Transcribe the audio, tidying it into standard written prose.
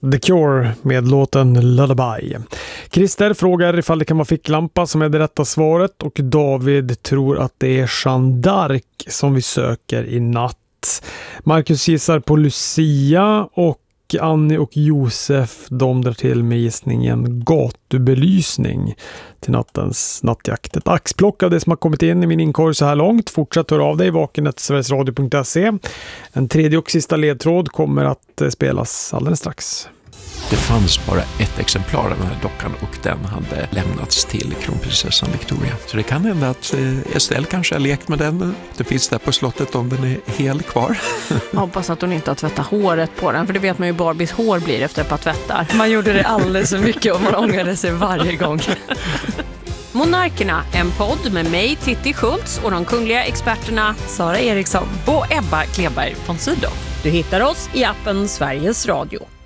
The Cure med låten Lullaby. Christer frågar ifall det kan vara ficklampa som är det rätta svaret, och David tror att det är Jeanne d'Arc som vi söker i natt. Marcus gissar på Lucia och Annie och Josef, de drar till med gissningen gatubelysning till nattens nattjakt. Ett axplock av det som har kommit in i min inkorg så här långt. Fortsätt höra av dig, vaken@sverigesradio.se. En tredje och sista ledtråd kommer att spelas alldeles strax. Det fanns bara ett exemplar av den här dockan och den hade lämnats till kronprinsessan Victoria. Så det kan hända att Estelle kanske har lekt med den. Det finns där på slottet om den är hel kvar. Jag hoppas att hon inte har tvättat håret på den, för det vet man ju Barbies hår blir efter ett par tvättar. Man gjorde det alldeles för mycket och man ångrade sig varje gång. Monarkerna, en podd med mig, Titti Schultz, och de kungliga experterna Sara Eriksson och Ebba Kleberg von Sydow. Du hittar oss i appen Sveriges Radio.